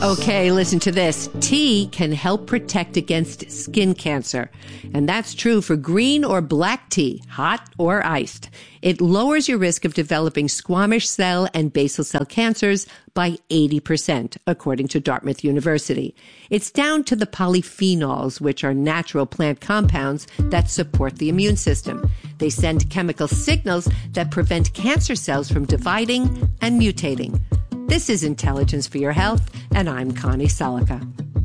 Okay, listen to this. Tea can help protect against skin cancer. And that's true for green or black tea, hot or iced. It lowers your risk of developing squamous cell and basal cell cancers by 80%, according to Dartmouth University. It's down to the polyphenols, which are natural plant compounds that support the immune system. They send chemical signals that prevent cancer cells from dividing and mutating. This is Intelligence for Your Health, and I'm Connie Salica.